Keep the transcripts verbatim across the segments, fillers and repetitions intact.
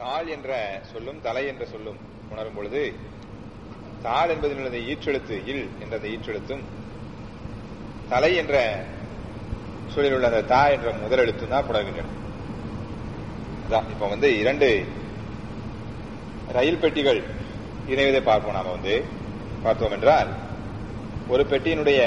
தாள் என்ற சொல்லும் தலை என்ற சொல்லும் உணரும் பொழுது தாள் என்பதில் உள்ள ஈற்றெழுத்து இல் என்ற அந்த ஈற்றெழுத்தும் தலை என்ற சொல்லில் உள்ள அந்த தா என்ற முதல் எழுத்தும் தான் புணர்கின்றன. இப்ப வந்து இரண்டு ரயில் பெட்டிகள் இணைவதை பார்ப்போம். நாம வந்து பார்த்தோம் என்றால் ஒரு பெட்டியினுடைய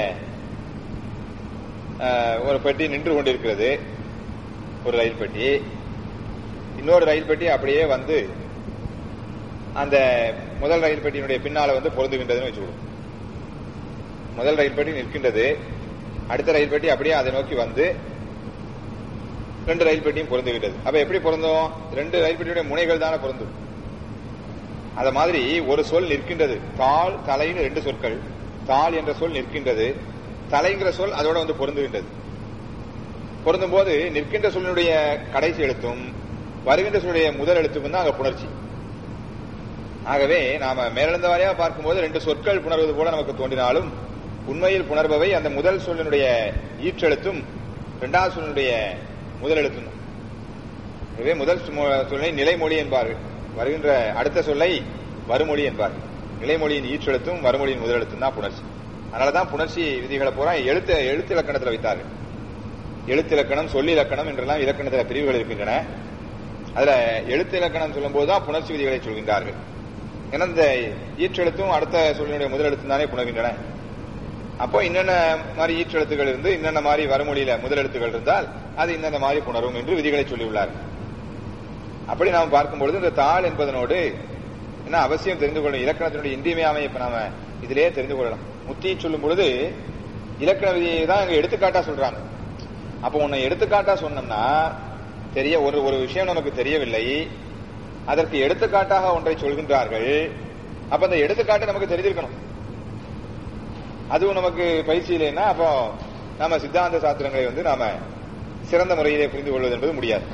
ஒரு பெட்டி நின்று கொண்டிருக்கிறது, ஒரு ரயில் பெட்டி. இன்னொரு ரயில் பெட்டி அப்படியே வந்து அந்த முதல் ரயில் பெட்டியினுடைய பின்னால வந்து பொருந்துகின்றதுன்னு வச்சுக்கணும். முதல் ரயில் பெட்டி நிற்கின்றது, அடுத்த ரயில் பெட்டி அப்படியே அதை நோக்கி வந்து ரெண்டு ரயில் பெட்டியும் பொருந்துகின்றது. அப்ப எப்படி பொருந்தும்? ரெண்டு ரயில் பெட்டியுடைய முனைகள் தானே பொருந்தும். அத மாதிரி ஒரு சொல் நிற்கின்றது, தாள் தலைன்னு ரெண்டு சொற்கள். தாள் என்ற சொல் நிற்கின்றது, தலைங்கிற சொல் அதோட வந்து பொருந்துகின்றது. பொருந்தும் போது நிற்கின்ற சொல்லினுடைய கடைசி எழுத்தும் வருகின்ற சொல்லுடைய முதல் எழுத்துக்கும் தான் அங்க புணர்ச்சி. ஆகவே நாம மேலெழுந்த வாரியா பார்க்கும்போது ரெண்டு சொற்கள் புணர்வது போல நமக்கு தோன்றினாலும் உண்மையில் புணர்பவை அந்த முதல் சொல்லினுடைய ஈற்றெழுத்தும் இரண்டாவது சொல்லினுடைய முதல் எழுத்தும். எனவே முதல் சொல்லை நிலைமொழி என்பார்கள், வருகின்ற அடுத்த சொல்லை வருமொழி என்பார்கள். நிலைமொழியின் ஈற்றெழுத்தும் வருமொழியின் முதல் எழுத்தும் தான் புணர்ச்சி. அதனாலதான் புணர்ச்சி விதிகளை பூரா எழுத்து எழுத்து இலக்கணத்தில் வைத்தார்கள். எழுத்து இலக்கணம், சொல்லி இலக்கணம் என்றெல்லாம் இலக்கணத்தில் பிரிவுகள் இருக்கின்றன. அதுல எழுத்து இலக்கணம் சொல்லும் போதுதான் புணர்ச்சி விதிகளை சொல்கின்றார்கள். ஏன்னா இந்த ஈற்றெழுத்தும் அடுத்த சொல்லினுடைய முதல் எழுத்தும் தானே புணர்கின்றன. அப்போ இன்னென்ன மாதிரி ஈற்றெழுத்துகள் இருந்து இன்னென்ன மாதிரி வருமொழியில முதல் எழுத்துகள் இருந்தால் அது இன்னென்ன மாதிரி புணரும் என்று விதிகளை சொல்லியுள்ளார்கள். அப்படி நாம் பார்க்கும்பொழுது இந்த தாள் என்பதனோடு என்ன அவசியம் தெரிந்து கொள்ளணும், இலக்கணத்தினுடைய இன்றியமையாமை இப்ப நாம இதிலேயே தெரிந்து கொள்ளலாம். முத்தி சொல்லும் பொழுது இலக்கண விதியை தான் இங்க எடுத்துக்காட்டா சொல்றாங்க. அப்ப உன்னை எடுத்துக்காட்டா சொன்னோம்னா தெரிய ஒரு ஒரு விஷயம் நமக்கு தெரியவில்லை, அதற்கு எடுத்துக்காட்டாக ஒன்றை சொல்கின்றார்கள். அப்ப அந்த எடுத்துக்காட்டு நமக்கு தெரிஞ்சிருக்கணும். அதுவும் நமக்கு பயிற்சி இல்லைன்னா அப்போ நாம சித்தாந்த சாஸ்திரங்களை வந்து நாம சிறந்த முறையிலே புரிந்து கொள்வது என்பது முடியாது.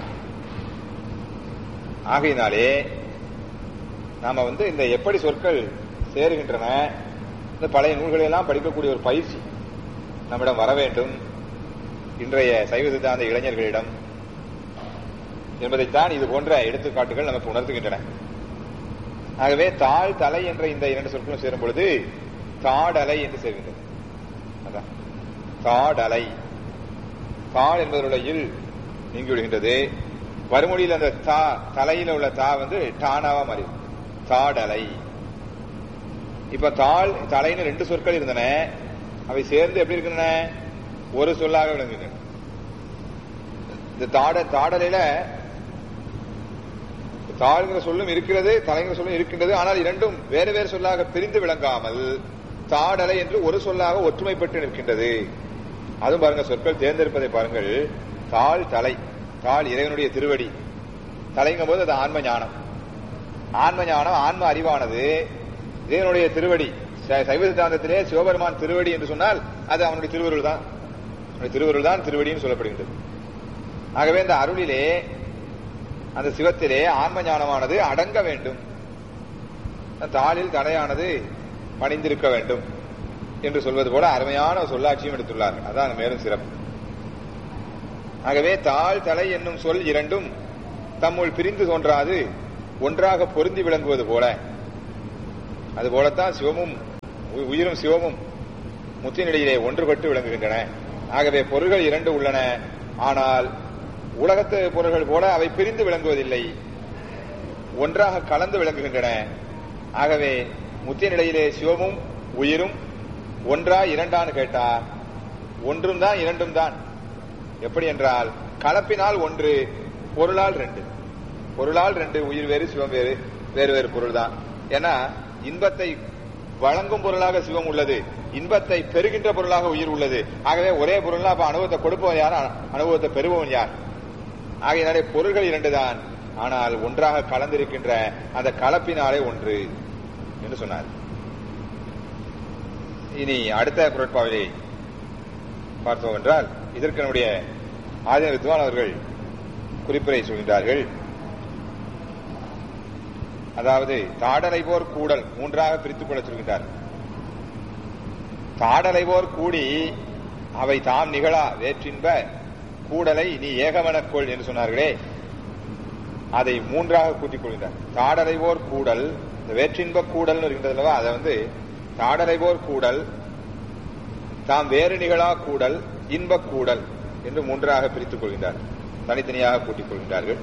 ஆகையினாலே நாம வந்து இந்த எப்படி சொற்கள் சேருகின்றன, இந்த பழைய நூல்களை எல்லாம் படிக்கக்கூடிய ஒரு பயிற்சி நம்மிடம் வர வேண்டும் இன்றைய சைவ சித்தாந்த இளைஞர்களிடம் என்பதைத்தான் இது போன்ற எடுத்துக்காட்டுகள் நமக்கு உணர்த்துகின்றன. ஆகவே தாள் தலை என்ற இந்த இரண்டு சொற்களும் சேரும் பொழுது தாடலை என்று சேர்கின்றது. அதான் தாடலை. தாள் என்பதனுடைய இல் நீங்கி விடுகின்றது. வருமொழியில் அந்த தா தலையில உள்ள தா வந்து டானாவா மாறி தாடலை. இப்ப தாள் தலைன்னு ரெண்டு சொற்கள் இருந்தன, அவை சேர்ந்து எப்படி இருக்கின்றன? ஒரு சொல்லாக விளங்குகின்றன. இந்த தாட தாடலையில தாழ்கிற சொல்லும் இருக்கிறது, தலைங்கிற சொல்லும் இருக்கின்றது. ஆனால் இரண்டும் வேறு வேறு சொல்லாக பிரிந்து விளங்காமல் தாடலை என்று ஒரு சொல்லாக ஒற்றுமைப்பட்டு நிற்கின்றது. அதுவும் பாருங்க, சொற்கள் தேர்ந்தெடுப்பதை பாருங்கள். தாள் தலை, தாள் இறைவனுடைய திருவடி, தலைங்கும் போது அது ஆன்ம ஞானம். ஆன்ம ஞானம் ஆன்ம அறிவானது இறைவனுடைய திருவடி. சைவ சித்தாந்தத்திலே சிவபெருமான் திருவடி என்று சொன்னால் அது அவனுடைய திருவருள் தான், திருவருள் தான் திருவடின்னு சொல்லப்படுகின்றது. ஆகவே இந்த அருளிலே அந்த சிவத்திலே ஆன்ம ஞானமானது அடங்க வேண்டும், தாளில் தடையானது பணிந்திருக்க வேண்டும் என்று சொல்வது போல அருமையான சொல்லாட்சியும் எடுத்துள்ளார்கள். அதான் மேலும் சிறப்பு. ஆகவே தாள் தலை என்னும் சொல் இரண்டும் தம்முள் பிரிந்து தோன்றாது ஒன்றாக பொருந்தி விளங்குவது போல, அது போலத்தான் சிவமும் உயிரும் சிவமும் முத்தினிடையிலே ஒன்றுபட்டு விளங்குகின்றன. ஆகவே பொருள்கள் இரண்டு உள்ளன, ஆனால் உலகத்து பொருள்கள் போல அவை பிரிந்து விளங்குவதில்லை, ஒன்றாக கலந்து விளங்குகின்றன. ஆகவே முத்திய நிலையிலே சிவமும் உயிரும் ஒன்றா இரண்டான்னு கேட்டா ஒன்றும் தான் இரண்டும் தான். எப்படி என்றால் கலப்பினால் ஒன்று, பொருளால் ரெண்டு. பொருளால் ரெண்டு, உயிர் வேறு சிவம் வேறு, வேறு வேறு பொருள் தான். ஏன்னா இன்பத்தை வழங்கும் பொருளாக சிவம் உள்ளது, இன்பத்தை பெறுகின்ற பொருளாக உயிர் உள்ளது. ஆகவே ஒரே பொருள்னா அப்ப அனுபவத்தை கொடுப்பவன் யார், அனுபவத்தை பெறுபவன் யார்? ஆகையினாலே பொருள்கள் இரண்டு தான், ஆனால் ஒன்றாக கலந்திருக்கின்ற அந்த கலப்பினாலே ஒன்று என்று சொன்னார். இனி அடுத்த பொருட்பாவிலை பார்த்தோம் என்றால் இதற்கு நம்முடைய ஆதின வித்வான் அவர்கள் குறிப்புரை சொல்கின்றார்கள். அதாவது தாடலை போர் கூடல் மூன்றாக பிரித்துக் கொள்ள சொல்கின்றார். தாடலை போர் கூடி அவை தாம் நிகழா வேற்றின்ப கூடலை நீ ஏகமனக்கொள் என்று சொன்னார்களே, அதை மூன்றாக கூட்டிக் கொள்கின்றார். தாடறைவோர் கூடல், இந்த வேற்றின்ப கூடல் இருக்கின்றதுலவா, அதை வந்து தாடறைவோர் கூடல், தாம் வேறு நிகழா கூடல், இன்ப கூடல் என்று மூன்றாக பிரித்துக் கொள்கின்றார். தனித்தனியாக கூட்டிக் கொள்கின்றார்கள்.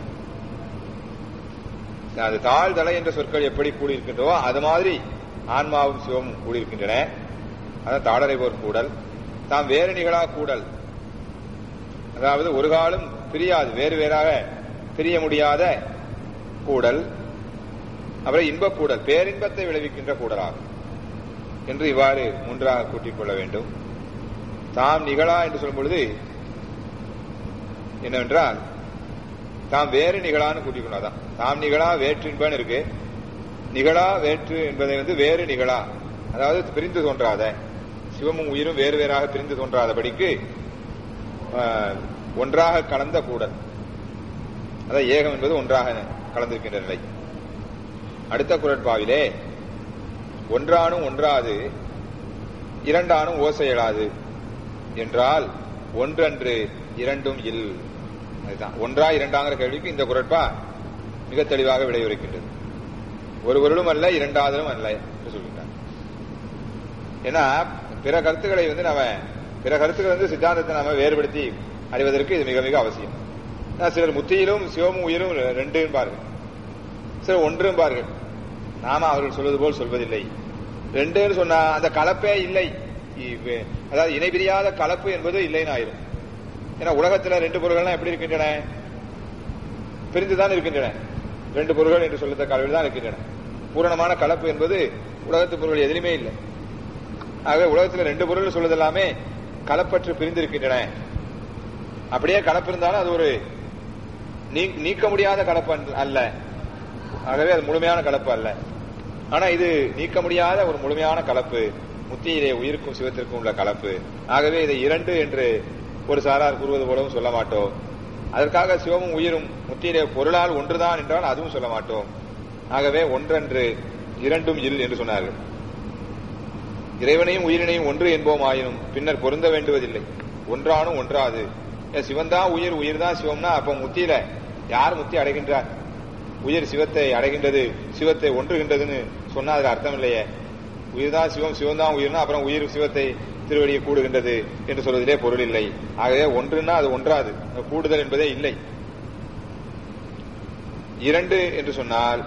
அது தாழ்தலை என்ற சொற்கள் எப்படி கூடியிருக்கின்றோ அது மாதிரி ஆன்மாவும் சிவமும் கூடியிருக்கின்றன. அதான் தாடறைவோர் கூடல். தாம் வேறு நிகழா கூடல், அதாவது ஒரு காலம் பிரியாது, வேறு வேறாக பிரிய முடியாத கூடல். அப்புறம் இன்ப கூடல், பேரின்பத்தை விளைவிக்கின்ற கூடலாகும் என்று இவ்வாறு மூன்றாக கூட்டிக் கொள்ள வேண்டும். தாம் நிகழா என்று சொல்லும் பொழுது என்னவென்றால் தாம் வேறு நிகழான்னு கூட்டிக் கொண்டாதான். தாம் நிகழா வேற்றின்பன்னு இருக்கு. நிகழா வேற்று என்பதை வந்து வேறு நிகழா, அதாவது பிரிந்து தோன்றாத, சிவமும் உயிரும் வேறு வேறாக பிரிந்து தோன்றாதபடிக்கு ஒன்றாக கலந்த கூடல், அதாவது ஏகம் என்பது ஒன்றாக கலந்திருக்கின்ற நிலை. அடுத்த குறட்பாவிலே ஒன்றானும் ஒன்றாது இரண்டானும் ஓசை எழாது என்றால் ஒன்றன்று இரண்டும் இல். அதுதான் ஒன்றா இரண்டாங்கிற கேள்விக்கு இந்த குறட்பா மிக தெளிவாக விடையுரைக்கின்றது. ஒரு பொருளும் அல்ல, இரண்டாவதும் அல்ல என்று சொல்கின்றார். ஏன்னா பிற கருத்துக்களை வந்து நாம பிற கருத்துக்கள் வந்து சித்தாந்தத்தை நாம வேறுபடுத்தி அறிவதற்கு இது மிக மிக அவசியம். சிலர் முத்தியிலும் சிவமும் உயிரும் ரெண்டு என்பார்கள், சிலர் ஒன்று என்பார்கள். நாம அவர்கள் சொல்வது போல் சொல்வதில்லை. ரெண்டுன்னு சொன்னா அந்த கலப்பே இல்லை, அதாவது இணை பிரியாத கலப்பு என்பது இல்லைன்னு ஆயிரும். ஏன்னா உலகத்துல ரெண்டு பொருள்கள்லாம் எப்படி இருக்கின்றன? பிரிந்துதான் இருக்கின்றன. ரெண்டு பொருள்கள் என்று சொல்லத்தக்க அளவில் தான் இருக்கின்றன. பூரணமான கலப்பு என்பது உலகத்து பொருள் எதிலுமே இல்லை. ஆகவே உலகத்தில் ரெண்டு பொருள் சொல்வது எல்லாமே கலப்பற்று பிரிந்திருக்கின்றன. அப்படியே கலப்பு இருந்தாலும் அது ஒரு நீக்க முடியாத கலப்பு அல்ல. ஆகவே அது முழுமையான கலப்பு அல்ல. ஆனா இது நீக்க முடியாத ஒரு முழுமையான கலப்பு, முத்தியிலே உயிருக்கும் சிவத்திற்கும் உள்ள கலப்பு. ஆகவே இதை இரண்டு என்று ஒரு சாரார் கூறுவது போலவும் சொல்ல மாட்டோம். அதற்காக சிவமும் உயிரும் முத்தியிலே பொருளால் ஒன்றுதான் என்றால் அதுவும் சொல்ல மாட்டோம். ஆகவே ஒன்றன்று இரண்டும் இல் என்று சொன்னார்கள். இறைவனையும் உயிரினையும் ஒன்று என்போம் ஆயினும் பின்னர் பொருந்த வேண்டுவதில்லை. ஒன்றானும் ஒன்றாது. சிவன் தான் உயிர், உயிர் தான் சிவம்னா அப்ப முத்தியில யார் முத்தி அடைகின்றார்? உயிர் சிவத்தை அடைகின்றது, சிவத்தை ஒன்றுகின்றதுன்னு சொன்னா அதுல அர்த்தம் இல்லையே. உயிர் தான் சிவம், சிவம் தான் உயிர்னா அப்புறம் உயிர் சிவத்தை திருவடியை கூடுகின்றது என்று சொல்வதிலே பொருள் இல்லை. ஆகவே ஒன்றுன்னா அது ஒன்றாது, கூடுதல் என்பதே இல்லை. இரண்டு என்று சொன்னால்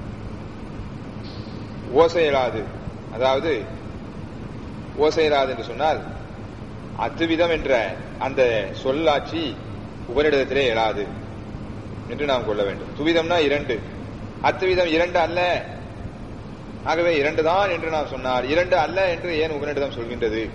ஓசையலாது, அதாவது ஓசையலாது என்று சொன்னால் அத்துவிதம் என்ற அந்த சொல்லாட்சி உபரிடத்திலே எழாது என்று நாம் கொள்ள வேண்டும். துவிதம்னா இரண்டு, அத்துவிதம் இரண்டு அல்ல. ஆகவே இரண்டு தான் என்று நாம் சொன்னால் இரண்டு அல்ல என்று ஏன் உபரிடம் சொல்கின்றது?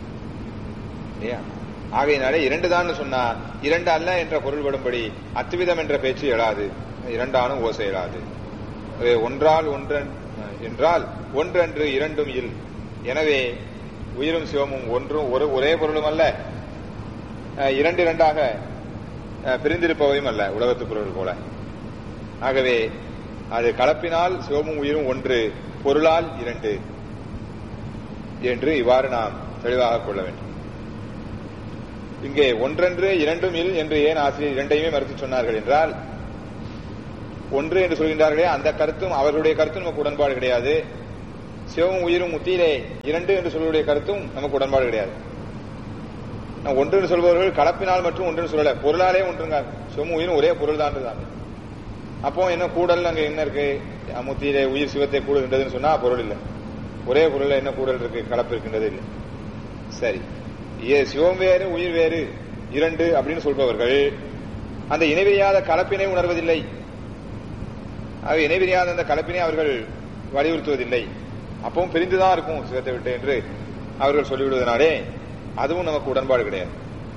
ஆகையினாலே இரண்டு தான் சொன்னா இரண்டு அல்ல என்ற பொருள்படும்படி அத்துவிதம் என்ற பேச்சு எழாது, இரண்டானும் ஓசை எழாது. ஒன்றால் ஒன்றன் என்றால் ஒன்றன்று இரண்டும் இல். எனவே உயிரும் சிவமும் ஒன்றும் ஒரு ஒரே பொருளும் அல்ல, இரண்டு இரண்டாக பிரிந்திருப்பவையும் அல்ல உலகத்து பொருள் போல. ஆகவே அது கலப்பினால் சிவமும் உயிரும் ஒன்று, பொருளால் இரண்டு என்று இவ்வாறு நாம் தெளிவாக கொள்ள வேண்டும். இங்கே ஒன்றென்று இரண்டும் இல் என்று ஏன் ஆசிரியர் இரண்டையுமே மறுத்து சொன்னார்கள் என்றால், ஒன்று என்று சொல்கின்றார்களே அந்த கருத்தும் அவர்களுடைய கருத்தும் நமக்கு உடன்பாடு கிடையாது. சிவமும் உயிரும் முத்தியிலே இரண்டு என்று சொல்வதுடைய கருத்தும் நமக்கு உடன்பாடு கிடையாது. ஒன்று என்று சொல்பவர்கள் கலப்பினால் மற்றும் ஒன்று சொல்லல, பொருளாலே ஒன்றுங்க. சிவமும் உயிரும் ஒரே பொருள் தான். அப்போ என்ன கூடல் அங்க என்ன இருக்கு? முத்தியிலே உயிர் சிவத்தை கூடுகின்றதுன்னு சொன்னா பொருள் இல்லை. ஒரே பொருள்ல என்ன கூடல் இருக்கு? கலப்பு இருக்கின்றது இல்லை. சரி, சிவம் வேறு உயிர் வேறு இரண்டு அப்படின்னு சொல்பவர்கள் அந்த இணைவிரியாத கலப்பினை உணர்வதில்லை. ஆக இணைவிரியாத அந்த கலப்பினை அவர்கள் வலியுறுத்துவதில்லை. அப்பவும் பிரிந்துதான் இருக்கும் சிவத்தை விட்டு என்று அவர்கள் சொல்லிவிடுவதனாலே அதுவும் நமக்கு உடன்பாடு கிடையாது.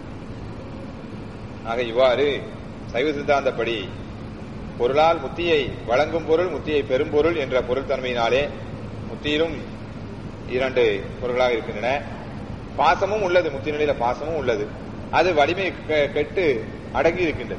ஆக இவ்வாறு சைவ சித்தாந்தப்படி பொருளால் முத்தியை வழங்கும் பொருள், முத்தியை பெரும் பொருள் என்ற பொருள் தன்மையினாலே முத்தியிலும் இரண்டு பொருள்களாக இருக்கின்றன. பாசமும் உள்ளது, முத்தி நிலையில பாசமும் உள்ளது. அது வலிமை கெட்டு அடங்கி இருக்கின்றது.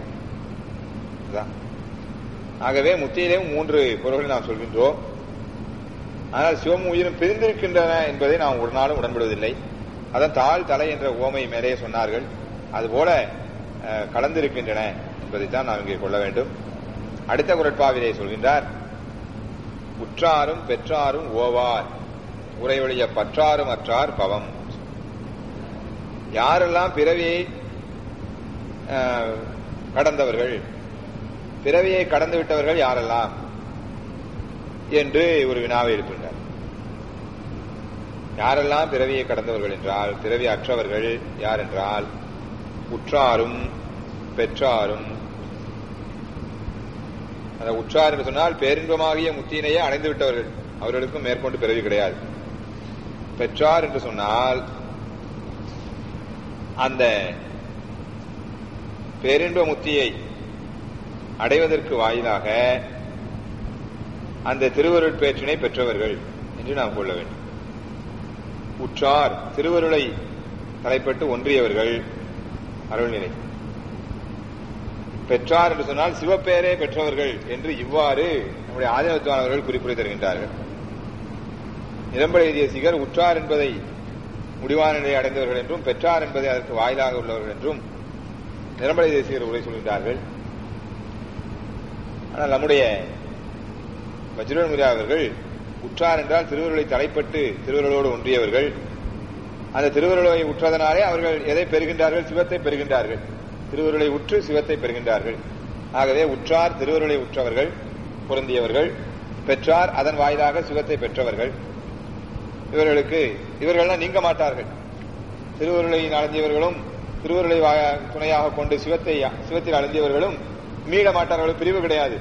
ஆகவே முத்தியிலேயும் மூன்று பொருள்களை நாம் சொல்கின்றோம். ஆனால் சிவமும் உயிரும் பிரிந்திருக்கின்றன என்பதை நாம் ஒரு நாளும் உடன்படுவதில்லை. அதான் தாழ் தலை என்ற ஓமை மேலே சொன்னார்கள். அதுபோல கலந்திருக்கின்றன என்பதைத்தான் நாம் இங்கே கொள்ள வேண்டும். அடுத்த குறட்பாவிலே சொல்கின்றார், உற்றாரும் பெற்றாரும் ஓவார் உரையொழிய பற்றாரும் அற்றார் பவம். யாரெல்லாம் பிறவியை கடந்தவர்கள், பிறவியை கடந்து விட்டவர்கள் யாரெல்லாம் என்று ஒரு வினாவை எழுப்புகின்றார். யாரெல்லாம் பிறவியை கடந்தவர்கள் என்றால், பிறவி அற்றவர்கள் யார் என்றால், உற்றாரும் பெற்றாரும். அந்த உற்றார் என்று சொன்னால் பேரின்பமாகிய முத்தியினையே அடைந்து விட்டவர்கள், அவர்களுக்கும் மேற்கொண்டு பிறவி கிடையாது. பெற்றார் என்று சொன்னால் அந்த பேரின்ப முத்தியை அடைவதற்கு வாயிலாக அந்த திருவருள் பேற்றினை பெற்றவர்கள் என்று நாம் கொள்ள வேண்டும். உற்றார் திருவருளை தலைப்பட்டு ஒன்றியவர்கள் அருள்நிலை. பெற்றார் என்று சொன்னால் சிவப்பேரே பெற்றவர்கள் என்று இவ்வாறு நம்முடைய ஆதினத்துவானவர்கள் குறிப்பிட்டு தருகின்றார்கள். நிரம்பட தேசிகர் உற்றார் என்பதை முடிவான நிலையை அடைந்தவர்கள் என்றும், பெற்றார் என்பதை அதற்கு வாயிலாக உள்ளவர்கள் என்றும் நிரம்பட தேசிகர் உரை சொல்கின்றார்கள். ஆனால் நம்முடைய வஜ்ரமுனியா அவர்கள் உற்றார் என்றால் திருவருளை தலைப்பட்டு திருவருளோடு ஒன்றியவர்கள். அந்த திருவருளை உற்றதனாலே அவர்கள் எதை பெறுகின்றார்கள்? சிவத்தை பெறுகின்றார்கள். திருவருளை உற்று சிவத்தை பெறுகின்றார்கள். ஆகவே உற்றார் திருவருளை உற்றவர்கள், பொருந்தியவர்கள். பெற்றார் அதன் வாயிலாக சிவத்தை பெற்றவர்கள். இவர்களுக்கு இவர்கள்லாம் நீங்க மாட்டார்கள். திருவருளை அடைந்தவர்களும் திருவருளை துணையாக கொண்டு சிவத்தை சிவத்தில் அடைந்தவர்களும் மீள மாட்டார்கள், பிரிவு கிடையாது.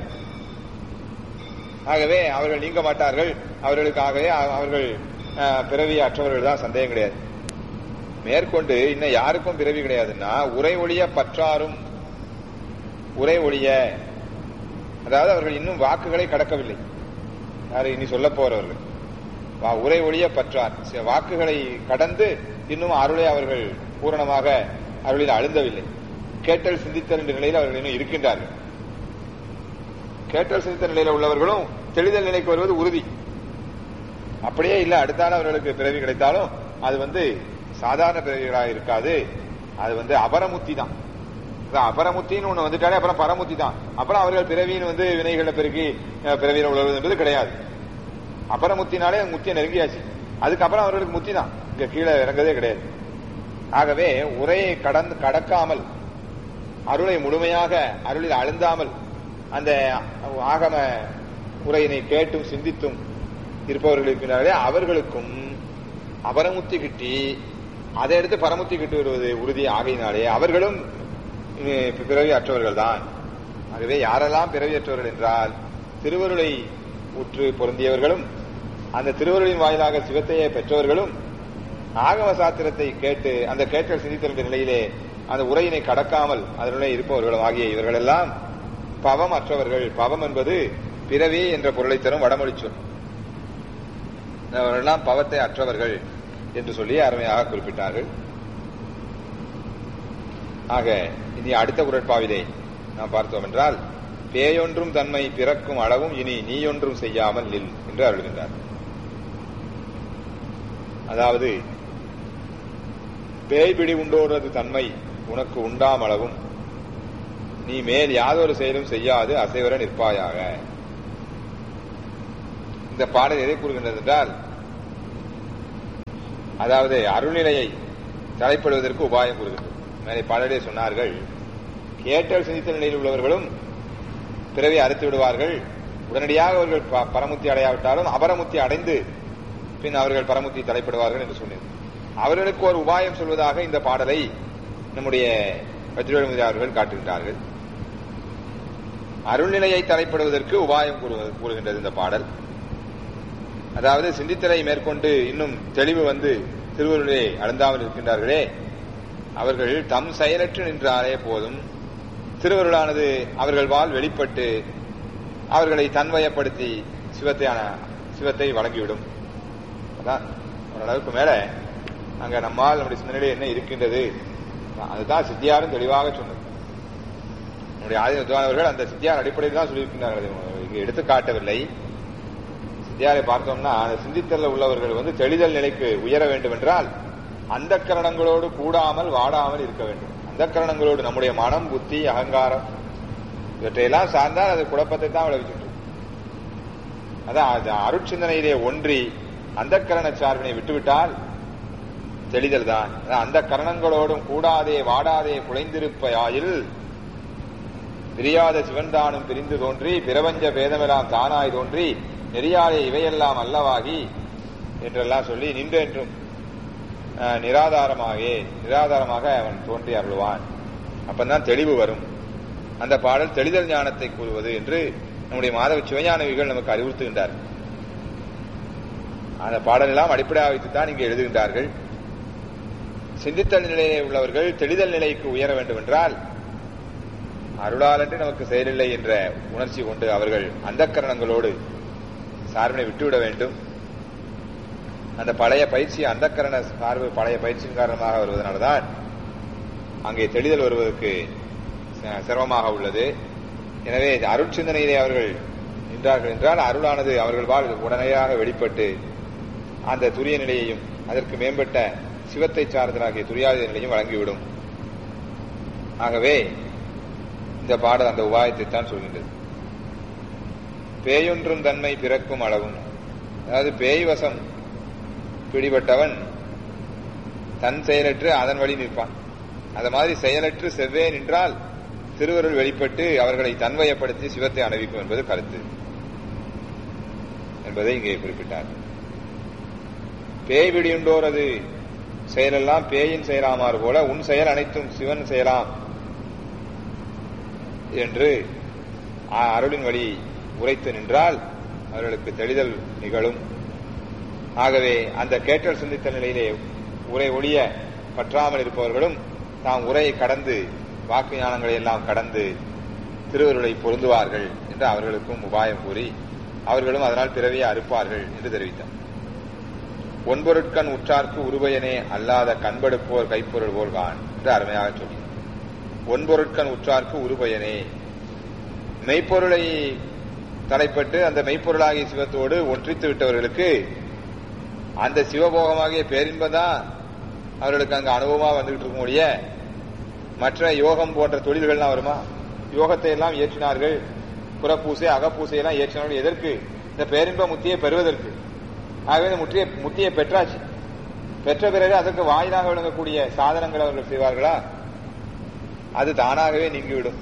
ஆகவே அவர்கள் நீங்க மாட்டார்கள். அவர்களுக்காகவே அவர்கள் பிறவி அற்றவர்கள் தான், சந்தேகம் கிடையாது. மேற்கொண்டு இன்னும் யாருக்கும் பிறவி கிடையாதுன்னா, உரை ஒழிய பற்றாரும். உரை ஒழிய அதாவது அவர்கள் இன்னும் வாக்குகளை கடக்கவில்லை. யாரு இனி சொல்ல போறவர்கள் உரை ஒழிய பற்றார், வாக்குகளை கடந்து இன்னும் அருளை அவர்கள் பூரணமாக அருளில் அழுந்தவில்லை. கேட்டல் சிந்தித்தல் என்ற நிலையில் அவர்கள் இன்னும் இருக்கின்றார்கள். கேட்டல் சிந்தித்த நிலையில உள்ளவர்களும் தெளிதல் நிலைக்கு வருவது உறுதி. அப்படியே இல்லை, அடுத்தால அவர்களுக்கு பிறவி கிடைத்தாலும் அது வந்து சாதாரண பிறவிகளாக இருக்காது. அது வந்து அபரமுத்தி தான். அபரமுத்தின்னு ஒண்ணு வந்துட்டாலே அப்புறம் பரமுத்தி தான். அப்புறம் அவர்கள் பிறவின்னு வந்து வினைகளை பெருக்கி பிறவியில் உள்ளது என்பது கிடையாது. அபரமுத்தினாலே முத்தியை நெருங்கியாச்சு. அதுக்கப்புறம் அவர்களுக்கு முத்தி தான், இங்க கீழே இறங்கதே கிடையாது. ஆகவே உரையை கடந்து கடக்காமல், அருளை முழுமையாக அருளில் அழுந்தாமல், அந்த ஆகம உரையினை கேட்டும் சிந்தித்தும் இருப்பவர்கள் இருக்கிறார்களே, அவர்களுக்கும் அபரமுத்தி கிட்டி அதை எடுத்து பரமுத்தி கிட்டு வருவது உறுதி ஆகையினாலே அவர்களும் பிறவி அற்றவர்கள் தான். ஆகவே யாரெல்லாம் பிறவியற்றவர்கள் என்றால், திருவருளை உற்று பொருந்தியவர்களும் அந்த திருவருளின் வாயிலாக சிவத்தையே பெற்றவர்களும் ஆகம சாத்திரத்தை கேட்டு அந்த கேட்டல் சிந்தித்த நிலையிலே அந்த உரையினை கடக்காமல் அதனுடைய இருப்பவர்களும் ஆகிய இவர்கள் எல்லாம் பவம் அற்றவர்கள். பவம் என்பது பிறவி என்ற பொருளை தரும் வடமொழி சொல். அவர்களெல்லாம் பவத்தை அற்றவர்கள் என்று சொல்லி அருமையாக குறிப்பிட்டார்கள். ஆக இனி அடுத்த குறட்பாவிலே நாம் பார்த்தோம் என்றால், பேயொன்றும் தன்மை பிறக்கும் அளவும் இனி நீயொன்றும் செய்யாமல் நில் என்று அருள்கின்றார். அதாவது பேய்பிடி உண்டோரது தன்மை உனக்கு உண்டாம் அளவும் நீ மேல் யாதொரு செயலும் செய்யாது அசைவர நிற்பாயாக. இந்த பாடல் எதை கூறுகின்றது என்றால், அதாவது அருள்நிலையை தலைப்படுவதற்கு உபாயம் கூறுகின்றது. மேலே பாடலே சொன்னார்கள், கேட்டல் சிந்தித்த நிலையில் உள்ளவர்களும் பிறவி அறுத்து விடுவார்கள். உடனடியாக அவர்கள் பரமுத்தி அடையாவிட்டாலும் அபரமுத்தி அடைந்து பின் அவர்கள் பரமுத்தி தலைப்படுவார்கள் என்று சொன்னது. அவர்களுக்கு ஒரு உபாயம் சொல்வதாக இந்த பாடலை நம்முடைய வஜ்ரமுனி அவர்கள் காட்டுகின்றார்கள். அருள்நிலையை தலைப்படுவதற்கு உபாயம் கூறுகின்றது இந்த பாடல். அதாவது சிந்தித்தலை மேற்கொண்டு இன்னும் தெளிவு வந்து திருவருளை அழுந்தாமல் இருக்கின்றார்களே, அவர்கள் தம் செயலற்று நின்றாலே போதும், திருவருளானது அவர்கள் வாழ் வெளிப்பட்டு அவர்களை தன்வயப்படுத்தி சிவத்தையான சிவத்தை வழங்கிவிடும். அதான் ஓரளவுக்கு மேல அங்க நம்மால் நம்முடைய சிந்தனையிலே என்ன இருக்கின்றது, அதுதான் சித்தியாரும் தெளிவாக சொன்னது. நம்முடைய ஆதினத்துவானவர்கள் அந்த சித்தியார் அடிப்படையில் தான் சொல்லியிருக்கின்றார்கள், இங்கு எடுத்து காட்டவில்லை. சித்தியாரை பார்த்தோம்னா, அந்த சிந்தித்தல் உள்ளவர்கள் வந்து தெளிதல் நிலைக்கு உயர வேண்டும் என்றால் அந்த கரணங்களோடு கூடாமல் வாடாமல் இருக்க வேண்டும். அந்த கரணங்களோடு நம்முடைய மனம், புத்தி, அகங்காரம் இவற்றையெல்லாம் சார்ந்தால் அது குழப்பத்தை தான் விளைவிச்சுட்டு அதான் அது அருட்சிந்தனையிலே ஒன்றி அந்த கரண சார்பினை விட்டுவிட்டால் தெளிதல் தான். அந்த கரணங்களோடும் கூடாதே வாடாதே குலைந்திருப்பையாயில் பிரியாத சிவன்தானும் பிரிந்து தோன்றி பிரபஞ்ச பேதமெல்லாம் தானாய் தோன்றி நெறியாலே இவையெல்லாம் அல்லவாகி என்றெல்லாம் சொல்லி நின்றென்றும் நிராதாரமாக நிராதாரமாக அவன் தோன்றி அருள்வான். அப்பந்தான் தெளிவு வரும். அந்த பாடல் தெளிதல் ஞானத்தை கூறுவது என்று நம்முடைய மாதவ சிவஞானவிகள் நமக்கு அறிவுறுத்துகின்றார். அந்த பாடலெல்லாம் அடிப்படையாக வைத்துத்தான் இங்கே எழுதுகின்றார்கள். சிந்தித்தல் நிலையிலே உள்ளவர்கள் தெளிதல் நிலைக்கு உயர வேண்டும் என்றால் அருளாலன்று நமக்கு செயலில்லை என்ற உணர்ச்சி கொண்டு அவர்கள் அந்த கரணங்களோடு சார்பினை விட்டுவிட வேண்டும். அந்த பழைய பயிற்சி அந்த கரண சார்பு பழைய பயிற்சியின் காரணமாக வருவதனால்தான் அங்கே தெளிதல் வருவதற்கு சிரமமாக உள்ளது. எனவே அருட்சிந்தனையிலே அவர்கள் நின்றார்கள் என்றால் அருளானது அவர்கள் வாழ் உடனடியாக வெளிப்பட்டு அந்த துரிய நிலையையும் அதற்கு மேம்பட்ட சிவத்தை சார்ந்தனாகிய துரியாத நிலையும் வழங்கிவிடும். ஆகவே இந்த பாடல் அந்த உபாயத்தை தான் சொல்கின்றது. பேயொன்றும் தன்மை பிறக்கும் அளவும், அதாவது பேய் வசம் பிடிபட்டவன் தன் செயலற்று அதன் வழி நிற்பான். அது மாதிரி செயலற்று செவ்வே நின்றால் திருவருள் வெளிப்பட்டு அவர்களை தன்வயப்படுத்தி சிவத்தை அணிவிக்கும் என்பது கருத்து என்பதை இங்கே குறிப்பிட்டார். பேய் விடியுண்டோர் அது செயலெல்லாம் பேயின் செயலாமாறு போல உன் செயல் அனைத்தும் சிவன் செயலாம் என்று அருளின் வழி உரைத்து நின்றால் அவர்களுக்கு தெளிதல் நிகழும். ஆகவே அந்த கேட்டல் சிந்தித்த நிலையிலே உரை ஒழிய பற்றாமல் இருப்பவர்களும் தாம் உரையை கடந்து வாக்கு ஞானங்களை எல்லாம் கடந்து திருவருளை பொருந்துவார்கள் என்று அவர்களுக்கும் உபாயம் கூறி அவர்களும் அதனால் பிறவியை அறுப்பார்கள் என்று தெரிவித்தார். ஒன்பொருட்கண் உற்றார்க்கு உருபயனே அல்லாத கண்படுப்போர் கைப்பொருள் போல்கான் என்று அருமையாக சொல்லி, ஒன்பொருட்கண் உற்றார்க்கு உருபயனே, மெய்ப்பொருளை தலைப்பட்டு அந்த மெய்ப்பொருளாகிய சிவத்தோடு ஒன்றித்து விட்டவர்களுக்கு அந்த சிவபோகமாகிய பேரின்பதான் அவர்களுக்கு அங்கு அனுபவமா வந்துகிட்டு இருக்கும் ஒழிய மற்ற யோகம் போன்ற தொழில்கள்லாம் வருமா? யோகத்தை எல்லாம் ஏற்றினார்கள், புறப்பூசை அகப்பூசை எல்லாம் ஏற்றினார்கள். எதற்கு? இந்த பேரின்ப முத்தியை பெறுவதற்கு. ஆகவே இந்த முற்றிய முத்தியை பெற்றாச்சு. பெற்ற பிறகு அதற்கு வாயிலாக விளங்கக்கூடிய சாதனங்கள் அவர்கள் செய்வார்களா? அது தானாகவே நீங்கிவிடும்.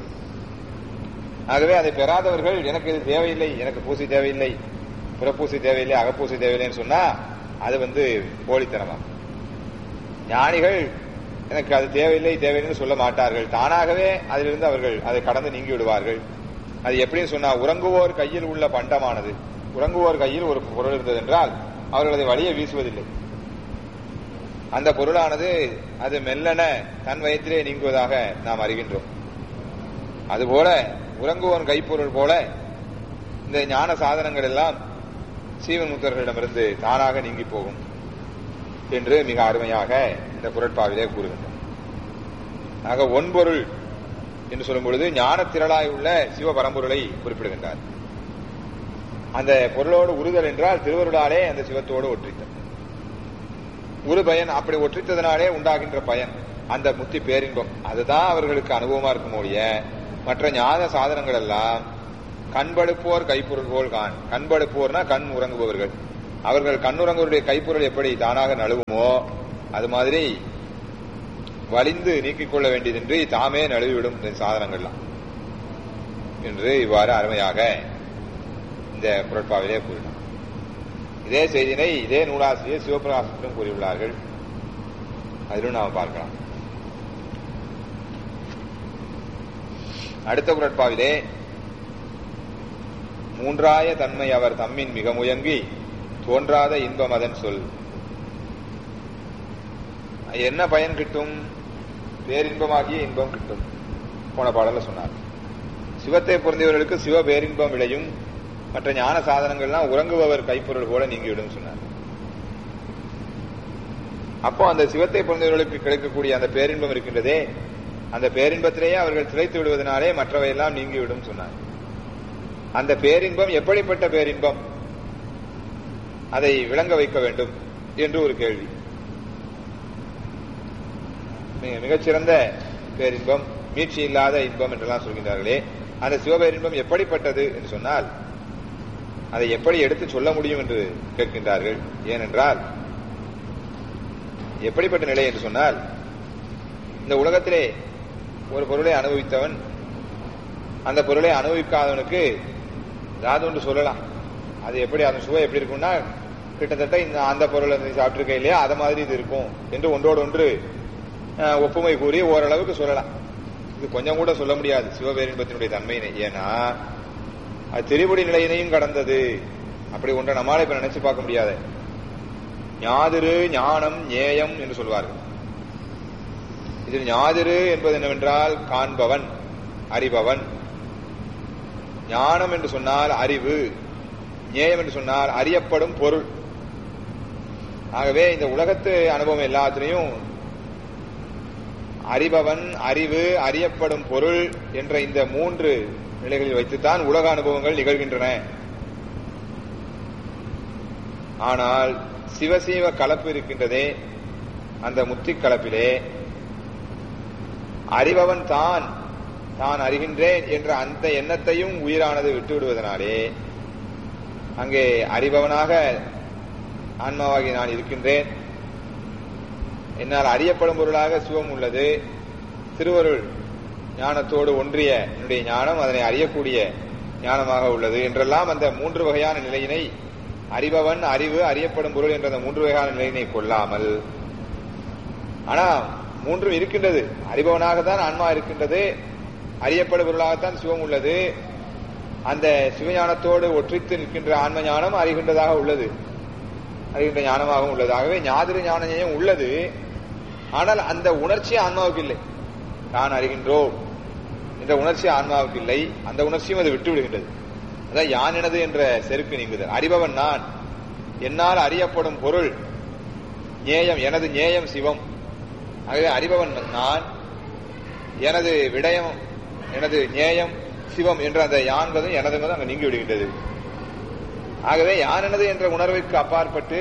ஆகவே அதை பெறாதவர்கள் எனக்கு இது தேவையில்லை, எனக்கு பூசி தேவையில்லை, புறப்பூசி தேவையில்லை, அகப்பூசி தேவையில்லைன்னு சொன்னா அது வந்து போலித்தனமா. ஞானிகள் எனக்கு அது தேவையில்லை தேவையில்லைன்னு சொல்ல மாட்டார்கள். தானாகவே அதிலிருந்து அவர்கள் அதை கடந்து நீங்கி விடுவார்கள். அது எப்படின்னு சொன்னா, உறங்குவோர் கையில் உள்ள பண்டமானது, உறங்குவோர் கையில் ஒரு பொருள் இருந்தது என்றால் அவர்கள் அதை வழியை வீசுவதில்லை. அந்த பொருளானது அது மெல்லன தன் வயத்திலே நீங்குவதாக நாம் அறிகின்றோம். அதுபோல உறங்குவோன் கைப்பொருள் போல இந்த ஞான சாதனங்கள் எல்லாம் சீவன் முத்தர்களிடமிருந்து தானாக நீங்கி போகும் என்று மிக அருமையாக இந்த குறட்பாவிலே கூறுகின்றனர். ஆக ஒன்பொருள் என்று சொல்லும் பொழுது ஞான திரளாய் உள்ள சிவ பரம்பொருளை குறிப்பிடுகின்றார். அந்த பொருளோடு உறுதல் என்றால் திருவருளாலே அந்த சிவத்தோடு ஒற்றித்தல். ஒரு பயன் அப்படி ஒற்றித்ததனாலே உண்டாகின்ற பயன் அந்த முத்தி பேரின்பம், அதுதான் அவர்களுக்கு அனுபவமா இருக்கும் ஒழிய மற்ற ஞான சாதனங்கள் எல்லாம் கண்படுப்போர் கைப்பொருள் போல் கான். கண்படுப்போர்னா கண் உறங்குபவர்கள். அவர்கள் கண்ணுறங்குவருடைய கைப்பொருள் எப்படி தானாக நழுவுமோ அது மாதிரி வலிந்து நீக்கிக் கொள்ள வேண்டியதின்றி தாமே நழுவிவிடும் இந்த சாதனங்கள்லாம் என்று இவ்வாறு அருமையாக இந்த குறட்பாவிலே கூறினார். இதே செய்தினை இதே நூலாசிரியர் சிவபிரகாசத்திலும் கூறியுள்ளார்கள். அதிலும் நாம் பார்க்கலாம். அடுத்த குறட்பாவிலே மூன்றாய தன்மை அவர் தம்மின் மிக முயங்கி தோன்றாத இன்பம் அதன் சொல். என்ன பயன் கிட்டும்? பேரின்பமாகிய இன்பம் கிட்டும். போன பாடல சொன்னார். சிவத்தை பொருந்தியவர்களுக்கு சிவ பேரின்பம் விளையும், மற்ற ஞான சாதனங்கள்லாம் உறங்குபவர் கைப்பொருள் போல நீங்கிவிடும் சொன்னார். அப்போ அந்த சிவத்தை பொருந்தியவர்களுக்கு கிடைக்கக்கூடிய அந்த பேரின்பம் இருக்கின்றதே, அந்த பேரின்பத்திலேயே அவர்கள் திளைத்து விடுவதனாலே மற்றவையெல்லாம் நீங்கிவிடும் சொன்னார். அந்த பேரின்பம் எப்படிப்பட்ட பேரின்பம், அதை விளங்க வைக்க வேண்டும் என்று ஒரு கேள்வி. மிகச்சிறந்த பேரின்பம், மீட்சி இல்லாத இன்பம் என்றெல்லாம் சொல்கின்றார்களே, அந்த சிவபேரின்பம் எப்படிப்பட்டது என்று சொன்னால் அதை எப்படி எடுத்து சொல்ல முடியும் என்று கேட்கின்றார்கள். ஏனென்றால் எப்படிப்பட்ட நிலை என்று சொன்னால், இந்த உலகத்திலே ஒரு பொருளை அனுபவித்தவன் அந்த பொருளை அனுபவிக்காதவனுக்கு ஏதாவது ஒன்று சொல்லலாம். அது எப்படி அதன் சுவை எப்படி இருக்கும்னா, கிட்டத்தட்ட இந்த அந்த பொருளை சாப்பிட்டிருக்க இல்லையா அதை மாதிரி இது இருக்கும் என்று ஒன்றோடு ஒன்று ஒப்புமை கூறி ஓரளவுக்கு சொல்லலாம். இது கொஞ்சம் கூட சொல்ல முடியாது சிவபேரின்பத்தினுடைய தன்மையினை. ஏன்னா அது திரிபுடி நிலையினையும் கடந்தது. அப்படி ஒன்றை நம்மளால இப்ப நினைச்சு பார்க்க முடியாது. ஞாதிரு ஞானம் ஞேயம் என்று சொல்வார்கள். இதில் ஞாதிரு என்பது என்னவென்றால் காண்பவன், அறிபவன். ஞானம் என்று சொன்னால் அறிவு, ஞேயம் என்று சொன்னால் அறியப்படும் பொருள். ஆகவே இந்த உலகத்து அனுபவம் எல்லாத்திலையும் அறிபவன், அறிவு, அறியப்படும் பொருள் என்ற இந்த மூன்று நிலைகளில் வைத்துத்தான் உலக அனுபவங்கள் நிகழ்கின்றன. ஆனால் சிவசீவ கலப்பு இருக்கின்றதே, அந்த முத்தி கலப்பிலே அறிபவன் தான் தான் அறிகின்றேன் என்ற அந்த எண்ணத்தையும் உயிரானது விட்டுவிடுவதனாலே அங்கே அறிபவனாக ஆன்மாவாகி நான் இருக்கின்றேன், என்னால் அறியப்படும் பொருளாக சிவம் உள்ளது, திருவருள் ஞானத்தோடு ஒன்றிய என்னுடைய ஞானம் அதனை அறியக்கூடிய ஞானமாக உள்ளது என்றெல்லாம் அந்த மூன்று வகையான நிலையினை, அறிபவன், அறிவு, அறியப்படும் பொருள் என்ற அந்த மூன்று வகையான நிலையினை கொள்ளாமல், ஆனா மூன்றும் இருக்கின்றது. அறிபவனாகத்தான் ஆன்மா இருக்கின்றது, அறியப்படும் பொருளாகத்தான் சிவம் உள்ளது. அந்த சிவஞானத்தோடு ஒற்றித்து நிற்கின்ற ஆன்ம ஞானம் அறிகின்றதாக உள்ளது, அறிகின்ற ஞானமாகவும் உள்ளது. ஆகவே ஞாதிரு ஞான ஞேயம் உள்ளது. ஆனால் அந்த உணர்ச்சி ஆன்மாவுக்கு இல்லை. தான் அறிகின்றோம் என்ற உணர்ச்சி ஆன்மாவுக்கு இல்லை. அந்த உணர்ச்சியும் அது விட்டு விடுகின்றது. அதான் யான் எனது என்ற செருக்கு நீங்குதல். அறிபவன் நான், என்னால் அறியப்படும் பொருள் ஞேயம், எனது ஞேயம் சிவம். ஆகவே அறிபவன் நான், எனது விடயம், எனது ஞேயம் சிவம் என்ற அந்த யான்பதும் எனதுங்கிறதும் அங்கு நீங்கி விடுகின்றது. ஆகவே யான் எனது என்ற உணர்வுக்கு அப்பாற்பட்டு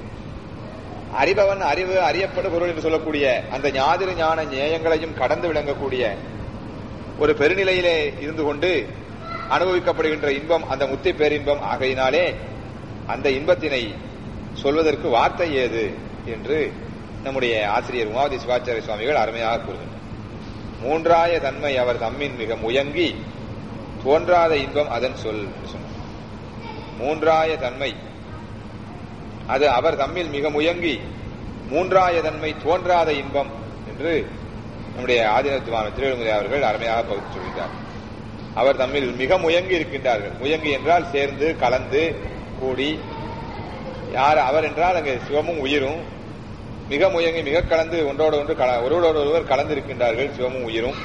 அறிபவன், அறிவு, அறியப்படும் பொருள் என்று சொல்லக்கூடிய அந்த ஞாதிரு ஞான ஞேயங்களையும் கடந்து விளங்கக்கூடிய ஒரு பெருநிலையிலே இருந்து கொண்டு அனுபவிக்கப்படுகின்ற இன்பம் அந்த முத்தி பேரின்பம். ஆகையினாலே அந்த இன்பத்தினை சொல்வதற்கு வார்த்தை ஏது என்று நம்முடைய ஆசிரியர் உமாவதி சிவாச்சாரிய சுவாமிகள் அருமையாக கூறுகின்றனர். மூன்றாய தன்மை அவர் தம்மின் மிக முயங்கி தோன்றாத இன்பம் அதன் சொல் சொன்னார். மூன்றாய தன்மை அது அவர் தம்மில் மிக முயங்கி மூன்றாய தன்மை தோன்றாத இன்பம் என்று நம்முடைய ஆதீனத்துவான திருவள்ளுமுறை அவர்கள் அருமையாக பகுத்து சொல்கிறார். அவர் தம்மில் மிக முயங்கி இருக்கின்றார்கள். முயங்கி என்றால் சேர்ந்து, கலந்து, கூடி. யார் அவர் என்றால் அங்கே சிவமும் உயிரும் மிக முயங்கி, மிக கலந்து, ஒன்றோடு ஒன்று ஒருவரோடு ஒருவர் கலந்து இருக்கின்றார்கள். சிவமும் உயிரும்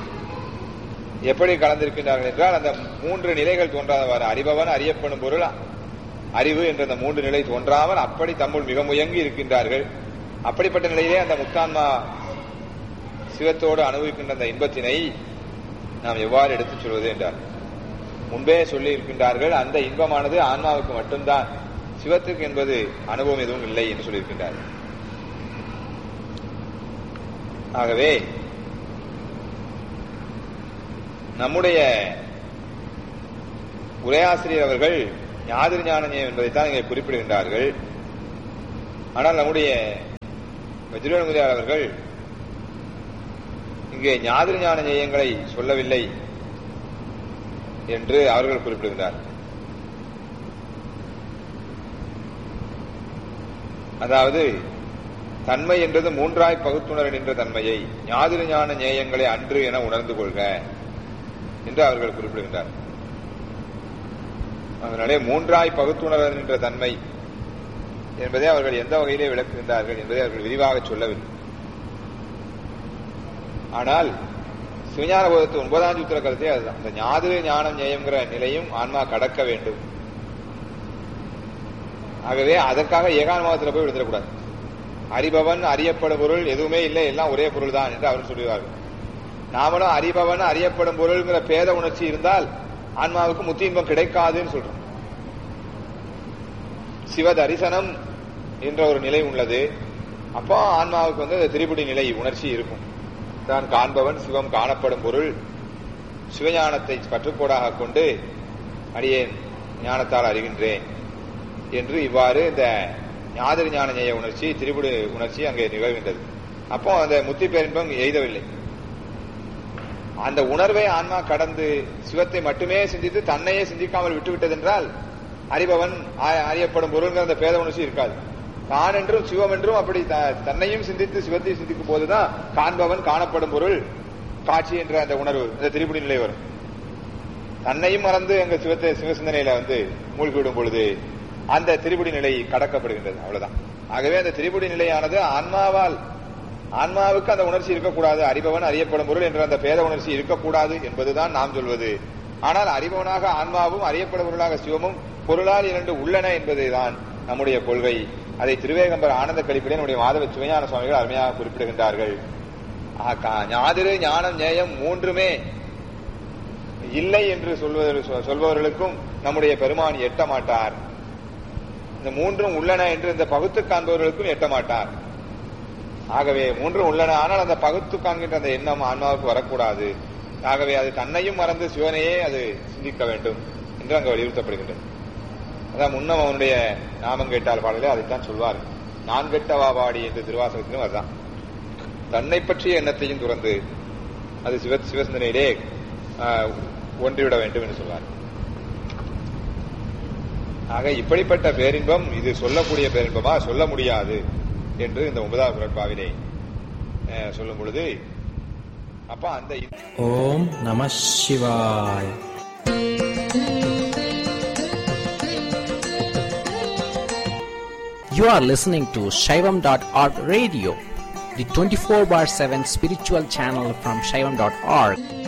எப்படி கலந்திருக்கின்றார்கள் என்றால் அந்த மூன்று நிலைகள் தோன்றாதவாறு அறிபவன், அறியப்படும் பொருள், அறிவு என்ற அந்த மூன்று நிலை தோன்றாமல் அப்படி தம்முள் மிக முயங்கி இருக்கின்றார்கள். அப்படிப்பட்ட நிலையிலே அந்த முத்தான்மா சிவத்தோடு அனுபவிக்கின்ற அந்த இன்பத்தினை நாம் எவ்வாறு எடுத்துச் சொல்வது என்றார். முன்பே சொல்லி இருக்கின்றார்கள், அந்த இன்பமானது ஆன்மாவுக்கு மட்டும்தான், சிவத்துக்கு என்பது அனுபவம் எதுவும் இல்லை என்று சொல்லியிருக்கின்றார்கள். ஆகவே நம்முடைய உரையாசிரியர் அவர்கள் ஞாதிரு ஞான ஞேயம் என்பதைத்தான் இங்கே குறிப்பிடுகின்றார்கள். ஆனால் நம்முடைய வஜ்ரவேல் அவர்கள் இங்கே ஞாதிரு ஞான ஞேயங்களை சொல்லவில்லை என்று அவர்கள் குறிப்பிடுகின்றார். அதாவது தன்மை என்றது மூன்றாய் பகுத்துணர் என்ற தன்மையை ஞாதிரு ஞான ஞேயங்களை அன்று என உணர்ந்து கொள்க என்று அவர்கள் குறிப்பிடுகின்றார். அதனாலே மூன்றாய் பகுத்துணர் என்ற தன்மை என்பதை அவர்கள் எந்த வகையிலே விளக்குகின்றார்கள் என்பதை அவர்கள் விரிவாக சொல்லவில்லை. ஆனால் சிவஞான போதத்து ஒன்பதாம் சூத்திர கருத்தை அதுதான். அந்த ஞாதிரு ஞானம் ஞேயங்கிற நிலையும் ஆன்மா கடக்க வேண்டும். ஆகவே அதற்காக ஏகான்மாவத்தில் போய் விடுதரக்கூடாது. அறிபவன், அறியப்படும் பொருள் எதுவுமே இல்லை, எல்லாம் ஒரே பொருள் தான் என்று அவர்கள் சொல்லுவார்கள். நாமளும் அறிபவன், அறியப்படும் பொருள்ங்கிற பேத உணர்ச்சி இருந்தால் ஆன்மாவுக்கு முத்தி இன்பம் கிடைக்காதுன்னு சொல்றோம். சிவ தரிசனம் என்ற ஒரு நிலை உள்ளது. அப்போ ஆன்மாவுக்கு வந்து திரிபுடி நிலை உணர்ச்சி இருக்கும். தான் காண்பவன், சிவம் காணப்படும் பொருள் சிவஞானத்தை பற்றுக்கோடாக கொண்டு அடியேன் ஞானத்தால் அறிகின்றேன் என்று இவ்வாறு இந்த ஞாதிரி ஞான ஞேய உணர்ச்சி, திரிபுடி உணர்ச்சி அங்கே நிகழ்கின்றது. அப்போ அந்த முத்தி பேரின்பம் எய்தவில்லை. அந்த உணர்வை ஆன்மா கடந்து சிவத்தை மட்டுமே சிந்தித்து தன்னையே சிந்திக்காமல் விட்டுவிட்டது என்றால் அறிபவன் அறியப்படும் பொருள்ங்கிற அந்த பேத உணர்ச்சி இருக்காது. தான் என்றும் சிவம் என்றும் அப்படி தன்னையும் சிந்தித்து சிவத்தை சிந்திக்கும் போதுதான் காண்பவன் காணப்படும் பொருள் காட்சி என்ற அந்த உணர்வு, அந்த திரிபுடி நிலை வரும். தன்னையும் மறந்து அங்க சிவத்தை சிவசிந்தனையில வந்து மூழ்கிவிடும் பொழுது அந்த திரிபுடி நிலை கடக்கப்படுகின்றது. அவ்வளவுதான். ஆகவே அந்த திரிபுடி நிலையானது ஆன்மாவால், ஆன்மாவுக்கு அந்த உணர்ச்சி இருக்கக்கூடாது, அறிபவன் அறியப்படும் பொருள் என்ற அந்த பேத உணர்ச்சி இருக்கக்கூடாது என்பதுதான் நாம் சொல்வது. ஆனால் அறிபவனாக ஆன்மாவும் அறியப்படும் பொருளாக சிவமும் பொருளால் இரண்டு உள்ளன என்பதுதான் நம்முடைய கொள்கை. அதை திருவேகம்பர் ஆனந்த கழிப்பிலே நம்முடைய மாதவ சிவஞான சுவாமிகள் அருமையாக குறிப்பிடுகின்றார்கள். ஞாதிரு ஞானம் ஞேயம் மூன்றுமே இல்லை என்று சொல்பவர்களுக்கும் நம்முடைய பெருமான் எட்ட மாட்டார். இந்த மூன்றும் உள்ளன என்று இந்த பகுத்து காண்பவர்களுக்கும் எட்ட மாட்டார். ஆகவே மூன்றும் உள்ளன, ஆனால் அந்த பகுத்து காண்கின்ற அந்த எண்ணம் ஆன்மாவுக்கு வரக்கூடாது. ஆகவே அது தன்னையும் மறந்து சிவனையே அது சிந்திக்க வேண்டும் என்று அங்கு வலியுறுத்தப்படுகின்றது. அதான் முன்னம் அவனுடைய நாமம் கேட்டால் பாடலே அதைத்தான் சொல்வார். நான் கெட்டவா பாடி என்று திருவாசகத்திலும் அதுதான். தன்னை பற்றிய எண்ணத்தையும் துறந்து அது சிவ சிவசிந்தனையிலே ஒன்றிவிட வேண்டும் என்று சொல்வார். ஆக இப்படிப்பட்ட பேரின்பம் இது சொல்லக்கூடிய பேரின்பமா, சொல்ல முடியாது என்று இந்த ஒன்பதாவது குறட்பாவிலே சொல்லும் பொழுது அப்ப அந்த ஓம் நம சிவாய். You are listening to Shaivam dot org radio, the twenty-four bar seven spiritual channel from Shaivam dot org.